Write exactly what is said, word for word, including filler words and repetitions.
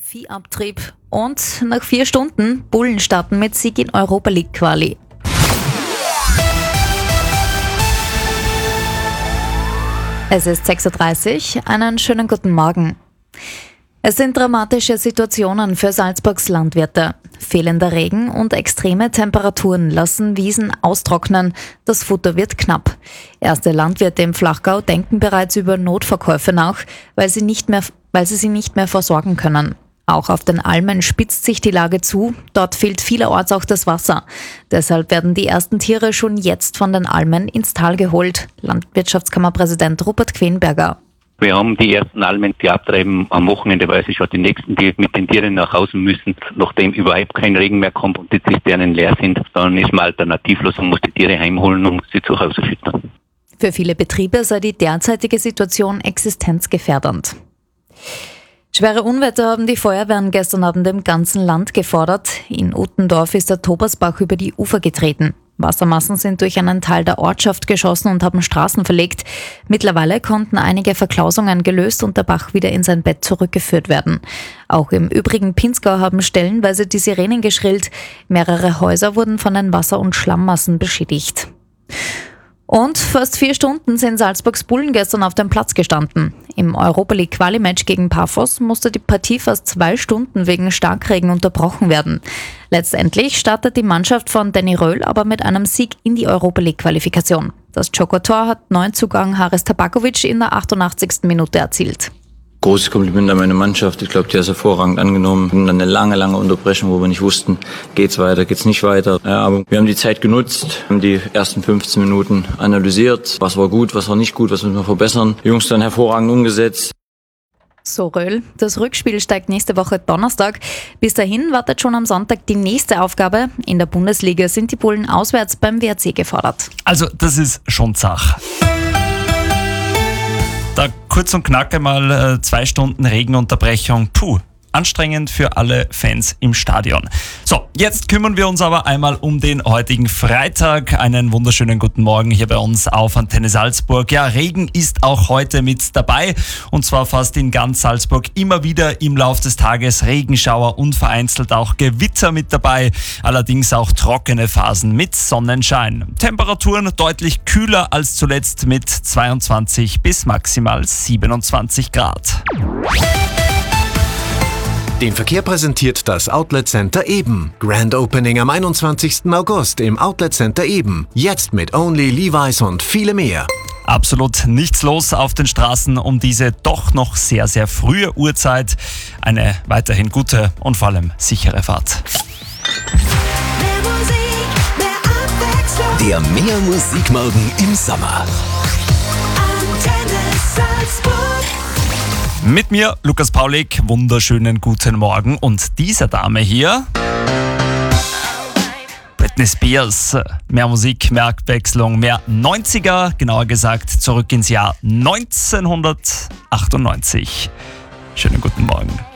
Viehabtrieb und nach vier Stunden Bullen starten mit Sieg in Europa League Quali. Es ist sechs Uhr dreißig, einen schönen guten Morgen. Es sind dramatische Situationen für Salzburgs Landwirte. Fehlender Regen und extreme Temperaturen lassen Wiesen austrocknen. Das Futter wird knapp. Erste Landwirte im Flachgau denken bereits über Notverkäufe nach, weil sie, nicht mehr, weil sie sie nicht mehr versorgen können. Auch auf den Almen spitzt sich die Lage zu. Dort fehlt vielerorts auch das Wasser. Deshalb werden die ersten Tiere schon jetzt von den Almen ins Tal geholt. Landwirtschaftskammerpräsident Rupert Quenberger. Wir haben die ersten Almen, die abtreiben am Wochenende, weil sie schon die nächsten, die mit den Tieren nach Hause müssen, nachdem überhaupt kein Regen mehr kommt und die Zisternen leer sind, dann ist man alternativlos und muss die Tiere heimholen und sie zu Hause füttern. Für viele Betriebe sei die derzeitige Situation existenzgefährdend. Schwere Unwetter haben die Feuerwehren gestern Abend im ganzen Land gefordert. In Uttendorf ist der Tobersbach über die Ufer getreten. Wassermassen sind durch einen Teil der Ortschaft geschossen und haben Straßen verlegt. Mittlerweile konnten einige Verklausungen gelöst und der Bach wieder in sein Bett zurückgeführt werden. Auch im übrigen Pinzgau haben stellenweise die Sirenen geschrillt. Mehrere Häuser wurden von den Wasser- und Schlammmassen beschädigt. Und fast vier Stunden sind Salzburgs Bullen gestern auf dem Platz gestanden. Im Europa League Quali-Match gegen Paphos musste die Partie fast zwei Stunden wegen Starkregen unterbrochen werden. Letztendlich startet die Mannschaft von Danny Röhl aber mit einem Sieg in die Europa League Qualifikation. Das Joker-Tor hat Neuzugang Haris Tabakovic in der achtundachtzigsten Minute erzielt. Großes Kompliment an meine Mannschaft. Ich glaube, die hat es hervorragend angenommen. Wir hatten dann eine lange, lange Unterbrechung, wo wir nicht wussten, geht's weiter, geht's nicht weiter. Ja, aber wir haben die Zeit genutzt, haben die ersten fünfzehn Minuten analysiert. Was war gut, was war nicht gut, was müssen wir verbessern. Die Jungs dann hervorragend umgesetzt. So Röhl, das Rückspiel steigt nächste Woche Donnerstag. Bis dahin wartet schon am Sonntag die nächste Aufgabe. In der Bundesliga sind die Bullen auswärts beim W R C gefordert. Also das ist schon Zach. Da kurz und knackig mal äh, zwei Stunden Regenunterbrechung. Puh, anstrengend für alle Fans im Stadion. So, jetzt kümmern wir uns aber einmal um den heutigen Freitag. Einen wunderschönen guten Morgen hier bei uns auf Antenne Salzburg. Ja, Regen ist auch heute mit dabei und zwar fast in ganz Salzburg immer wieder im Lauf des Tages Regenschauer und vereinzelt auch Gewitter mit dabei. Allerdings auch trockene Phasen mit Sonnenschein. Temperaturen deutlich kühler als zuletzt mit zweiundzwanzig bis maximal siebenundzwanzig Grad. Den Verkehr präsentiert das Outlet Center Eben. Grand Opening am einundzwanzigsten August im Outlet Center Eben. Jetzt mit Only, Levi's und viele mehr. Absolut nichts los auf den Straßen um diese doch noch sehr, sehr frühe Uhrzeit. Eine weiterhin gute und vor allem sichere Fahrt. Mehr Musik, mehr Abwechslung. Der Mehr Musikmorgen im Sommer. Antenne Salzburg. Mit mir, Lukas Paulik, wunderschönen guten Morgen. Und diese Dame hier, Britney Spears. Mehr Musik, mehr Abwechslung, mehr neunziger, genauer gesagt zurück ins Jahr neunzehnhundertachtundneunzig. Schönen guten Morgen.